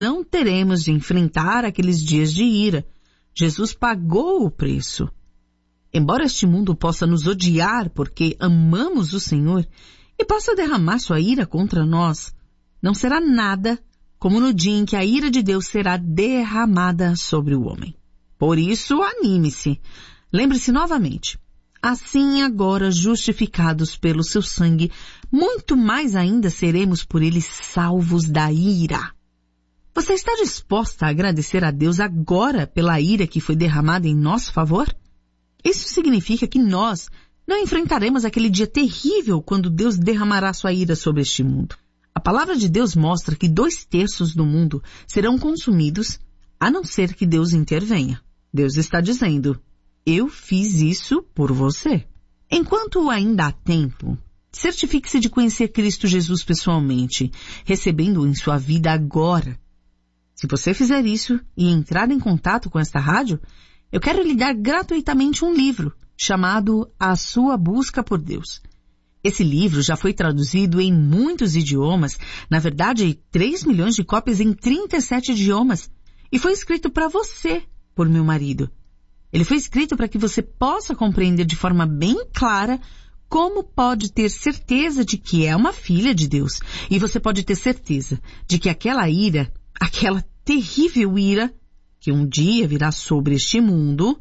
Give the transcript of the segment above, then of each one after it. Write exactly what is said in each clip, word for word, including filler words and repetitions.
não teremos de enfrentar aqueles dias de ira. Jesus pagou o preço. Embora este mundo possa nos odiar porque amamos o Senhor e possa derramar sua ira contra nós, não será nada como no dia em que a ira de Deus será derramada sobre o homem. Por isso, anime-se. Lembre-se novamente. Assim, agora, justificados pelo seu sangue, muito mais ainda seremos por ele salvos da ira. Você está disposta a agradecer a Deus agora pela ira que foi derramada em nosso favor? Isso significa que nós não enfrentaremos aquele dia terrível quando Deus derramará sua ira sobre este mundo. A palavra de Deus mostra que dois terços do mundo serão consumidos, a não ser que Deus intervenha. Deus está dizendo, eu fiz isso por você. Enquanto ainda há tempo, certifique-se de conhecer Cristo Jesus pessoalmente, recebendo-o em sua vida agora. Se você fizer isso e entrar em contato com esta rádio, eu quero lhe dar gratuitamente um livro chamado A Sua Busca por Deus. Esse livro já foi traduzido em muitos idiomas, na verdade, três milhões de cópias em trinta e sete idiomas, e foi escrito para você, por meu marido. Ele foi escrito para que você possa compreender de forma bem clara como pode ter certeza de que é uma filha de Deus, e você pode ter certeza de que aquela ira, aquela terrível ira, que um dia virá sobre este mundo,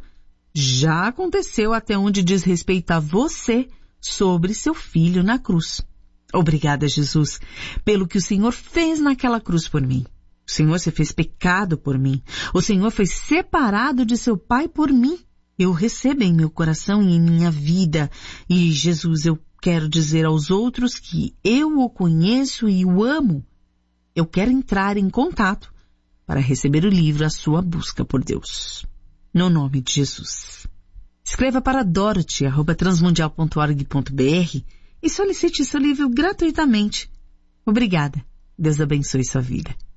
já aconteceu até onde diz respeito a você sobre seu filho na cruz. Obrigada, Jesus, pelo que o Senhor fez naquela cruz por mim. O Senhor se fez pecado por mim. O Senhor foi separado de seu Pai por mim. Eu recebo em meu coração e em minha vida. E, Jesus, eu quero dizer aos outros que eu o conheço e o amo. Eu quero entrar em contato para receber o livro A Sua Busca por Deus. No nome de Jesus. Escreva para dorothy arroba transmundial ponto org ponto br e solicite seu livro gratuitamente. Obrigada. Deus abençoe sua vida.